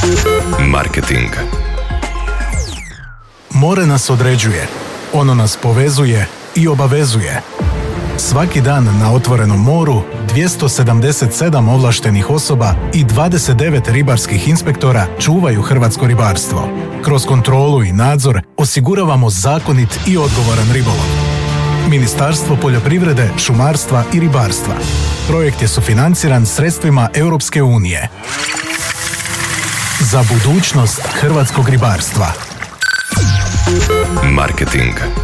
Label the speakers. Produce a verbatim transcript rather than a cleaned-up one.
Speaker 1: Marketing.
Speaker 2: More nas određuje, ono nas povezuje i obavezuje. Svaki dan na otvorenom moru dvjesto sedamdeset sedam ovlaštenih osoba i dvadeset devet ribarskih inspektora čuvaju hrvatsko ribarstvo. Kroz kontrolu i nadzor osiguravamo zakonit i odgovoran ribolov. Ministarstvo poljoprivrede, šumarstva i ribarstva. Projekt je sufinanciran sredstvima Europske unije. Za budućnost hrvatskog ribarstva.
Speaker 1: Marketing.